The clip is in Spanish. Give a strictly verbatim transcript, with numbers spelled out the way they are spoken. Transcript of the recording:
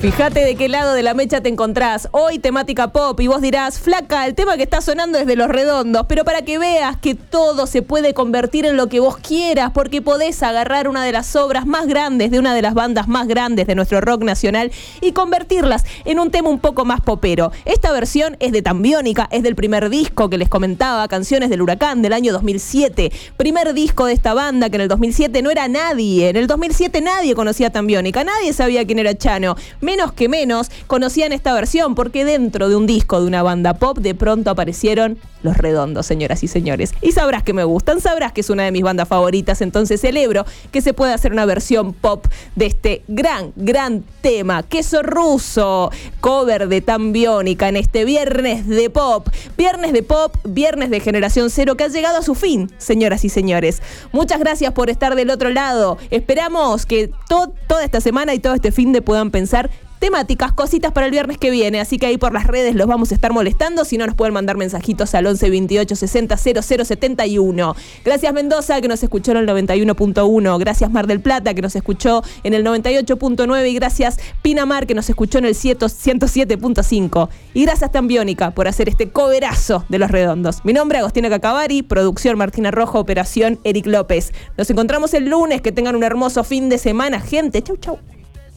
Fíjate de qué lado de la mecha te encontrás. Hoy temática pop y vos dirás, flaca, el tema que está sonando es de Los Redondos, pero para que veas que todo se puede convertir en lo que vos quieras, porque podés agarrar una de las obras más grandes de una de las bandas más grandes de nuestro rock nacional y convertirlas en un tema un poco más popero. Esta versión es de Tambiónica, es del primer disco que les comentaba, Canciones del Huracán, del año dos mil siete. Primer disco de esta banda que en el dos mil siete no era nadie. En el dos mil siete nadie conocía a Tambiónica, nadie sabía quién era Chano. Menos que menos conocían esta versión porque dentro de un disco de una banda pop de pronto aparecieron Los Redondos, señoras y señores. Y sabrás que me gustan, sabrás que es una de mis bandas favoritas, entonces celebro que se pueda hacer una versión pop de este gran, gran tema. Queso Ruso, cover de Tambiónica en este viernes de pop. Viernes de pop, viernes de Generación Cero que ha llegado a su fin, señoras y señores. Muchas gracias por estar del otro lado. Esperamos que to- toda esta semana y todo este fin de puedan pensar temáticas, cositas para el viernes que viene, así que ahí por las redes los vamos a estar molestando, si no nos pueden mandar mensajitos al once veintiocho sesenta cero cero setenta y uno. Gracias Mendoza, que nos escuchó en el noventa y uno punto uno, gracias Mar del Plata, que nos escuchó en el noventa y ocho punto nueve, y gracias Pinamar, que nos escuchó en el ciento siete punto cinco, y gracias Tambiónica por hacer este coverazo de Los Redondos. Mi nombre es Agostina Cacavari, producción Martina Rojo, operación Eric López. Nos encontramos el lunes, que tengan un hermoso fin de semana, gente. Chau, chau.